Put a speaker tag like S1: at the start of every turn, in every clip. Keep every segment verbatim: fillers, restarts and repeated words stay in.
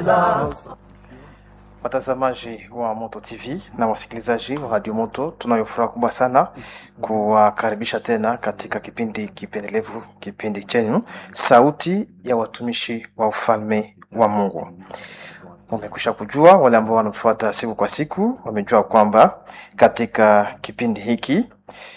S1: Watazamaji wa Moto T V na wasikilizaji wa Radio Moto, tunayo furaha kubwa sana kuwakaribisha tena katika kipindi kipendelevu, kipindi chenu Sauti ya Watumishi wa Ufalme wa Mungu. Wamekwisha kujua, wale ambao wanatufuata siku kwa siku wamejua kwamba katika kipindi hiki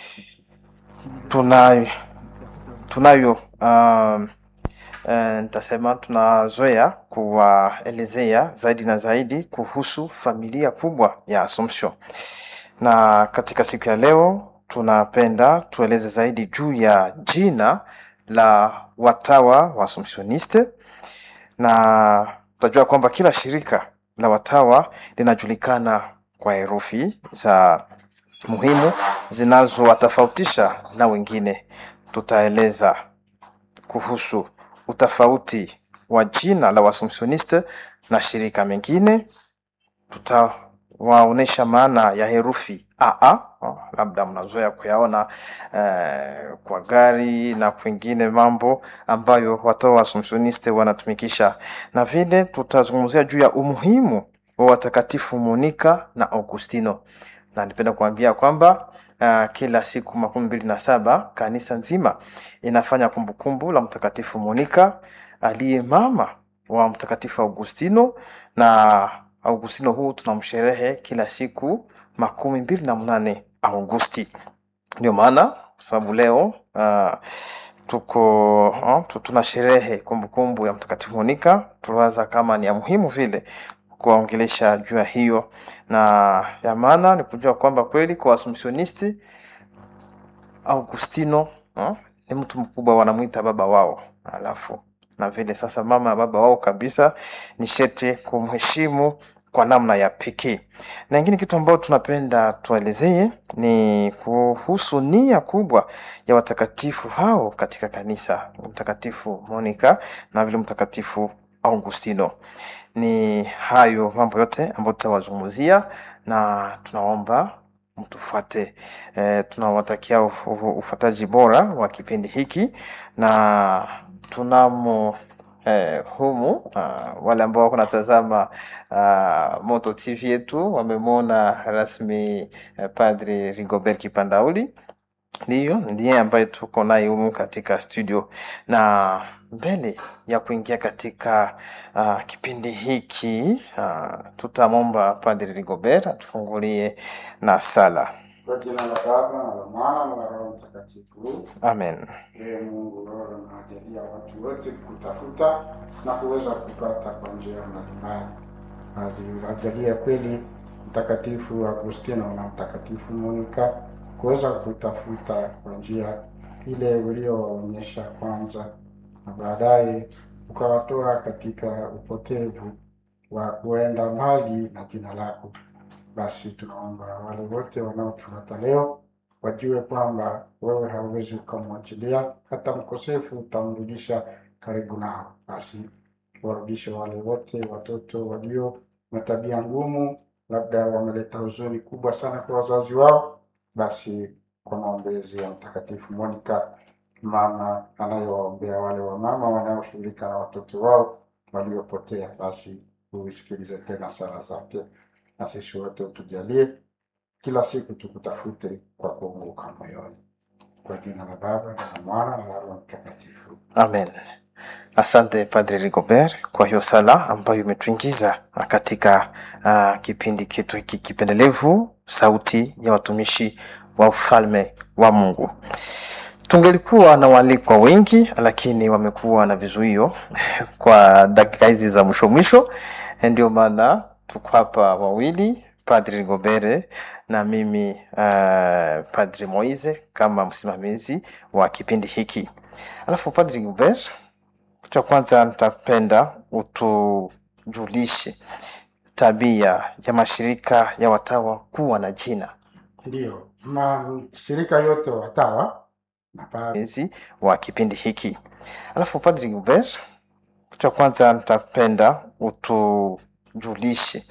S1: tunayo tunayo um, Uh, nitasema tunazoea kuwaelezea zaidi na zaidi kuhusu familia kubwa ya Assumption. Na katika siku ya leo tunapenda tueleze zaidi juu ya jina la watawa wa Assumptioniste, na tutajua kwamba kila shirika la watawa linajulikana kwa herufi za muhimu zinazowatofautisha na wengine. Tutaeleza kuhusu utofauti wa jina la Assumptioniste na shirika mengine. Tutawaonesha maana ya herufi A A, oh, labda mnazoea kuyaona eh, kwa gari na kwingine mambo ambayo watawa wa Assumptioniste wanatumikisha. Na vile tutazungumzia juu ya umuhimu wa watakatifu Monica na Augustino. Na nipenda kuambia kwamba Uh, kila siku makumi mbili na saba kanisa nzima inafanya kumbukumbu la mtakatifu Monica aliye mama wa mtakatifu Augustino, na Augustino huu tunamsherehe kila siku makumi mbili na mnane Augusti. Ndio maana sababu leo uh, tuko uh, tunasherehe kumbukumbu ya mtakatifu Monica, tuwaza kama ni ya muhimu vile kuongelesha juu ya hiyo. Na ya maana ni kujua kwamba kweli kwa Assumptionisti Augustino huh, ni mtu mkubwa, wanamuita baba wao. Alafu na vile sasa mama baba wao kabisa ni shete kumheshimu kwa namna ya pekee. Na ingine kitu ambacho tunapenda tuelezee ni kuhusu nia kubwa ya watakatifu hao katika kanisa, mtakatifu Monica na vile mtakatifu Augustino. Ni hayo mambo yote ambayo tutawazungumzia, na tunaomba mtufuate. E, tunawatakia ufuataji bora wa kipindi hiki, na tunamo eh, humu uh, wale ambao wako natazama uh, Moto T V yetu wamemwona rasmi uh, Padre Rigobert Kipandauli. Ndiyo, ndiye ambaye tuko naye humu katika studio. Na mbele ya kuingia katika uh, kipindi hiki uh, tutamomba Padre Rigobert atufungulie na sala.
S2: Kwa jina la Baba na la Mwana na la Roho Mtakatifu.
S1: Amen.
S2: Ee Mungu, Roho anawajalia watu wote kutafuta na kuweza kupata kwa njia mbalimbali. Aliwajalia kweli Mtakatifu Agustino na Mtakatifu Monica kuweza kutafuta kwa njia ile uliowaonyesha kwanza, na baadaye ukawatoa katika upotevu wa kuenda mbali na jina lako. Basi tunaomba wale wote wanaotufuata leo wajue kwamba wewe hauwezi ukamwachilia hata mkosefu, utamrudisha karibu nao. Basi warudishe wale wote watoto walio na tabia ngumu, labda wameleta huzuni kubwa sana kwa wazazi wao. Basi kwa maombezi ya Mtakatifu Monica, mama anayewaombea wale wa mama wanaoshughulika na watoto wao waliopotea, basi usikilize tena sala zake, na sisi wote utujalie kila siku tukutafute kwa kuunguka moyoni. Kwa jina la Baba na la Mwana na la Roho Mtakatifu.
S1: Amen. Asante Padre Rigobert kwa hiyo sala ambayo imetuingiza katika uh, kipindi kitu hiki kipendelevu, Sauti ya Watumishi wa Ufalme wa Mungu. Tungelikuwa na walikwa wengi, lakini wamekuwa na vizuio kwa dakika hizi za mwisho mwisho. Ndio maana tuko hapa wawili, Padre Rigobert na mimi uh, Padre Moise kama msimamizi wa kipindi hiki. Alafu Padre Rigobert, kwa kwanza nitapenda utujulishe tabia ya mashirika ya watawa kuwa na jina.
S2: Ndiyo, mashirika yote watawa na
S1: padri wa kipindi hiki. Alafu Padre Rigobert, kwa kwanza nitapenda utujulishe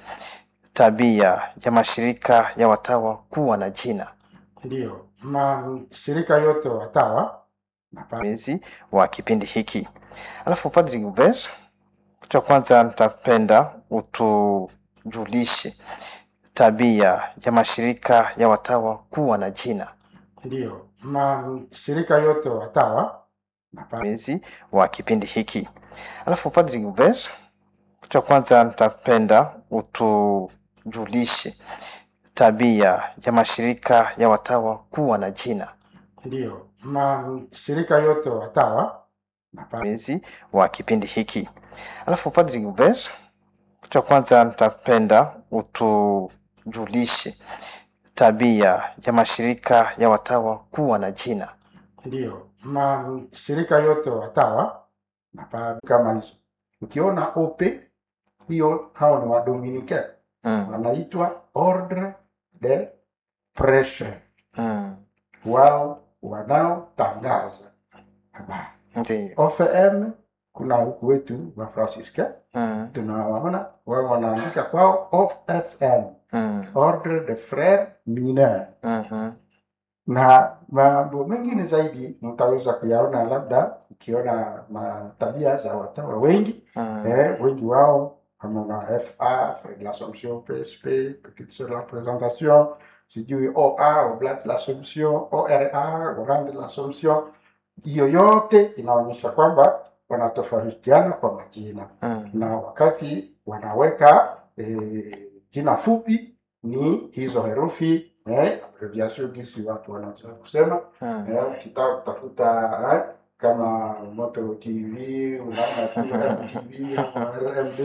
S1: tabia ya mashirika ya watawa kuwa na jina.
S2: Ndiyo, mashirika yote watawa na
S1: padri wa kipindi hiki. Alafu Padre Rigobert, cha kwanza nitapenda utujulishe tabia ya mashirika ya watawa kuwa na jina.
S2: Ndiyo, mashirika yote watawa
S1: Mezi wa kipindi hiki. Alafu Padri Gilbert, cha kwanza nitapenda utujulishe tabia ya mashirika ya watawa kuwa na jina.
S2: Ndiyo, mashirika yote watawa
S1: Mezi wa kipindi hiki. Alafu Padri Gilbert, cha kwanza nitapenda utujulishe tabia ya mashirika ya watawa kuwa na jina.
S2: Ndiyo, mashirika yote watawa kama hizo. Ukiona ope hiyo, hao ni Wadominike
S1: Mm.
S2: wanaitwa Ordre de Prêche,
S1: Mm.
S2: wao wanaotangaza habari.
S1: Ndiyo.
S2: O F M kuna huku wetu wa Francisca
S1: Mm.
S2: tunawaona wao wanaandika kwao O F M,
S1: Mm.
S2: Ordre de Frères Mineurs.
S1: Mhm.
S2: Na mambo mengine zaidi mtaweza kuyaona labda ukiona tabia za watawa wengi.
S1: Mm.
S2: Eh, wengi wao kama na F A, Frère de l'Assomption, P S P, Petite Sœur de la Présentation, sijui O A, Oblate de l'Assomption, O R A, Orang de l'Assomption. Hiyo yote inaonyesha kwamba wanatofautiana kwa majina.
S1: Mm.
S2: Na wakati wanaweka eh, jina fupi ni hizo herufi eh, abbreviation gisi watu wanaanza kusema.
S1: Mm.
S2: Eh, ukitaka kutafuta eh, kama Moto T V, unaona tu M T V au R M D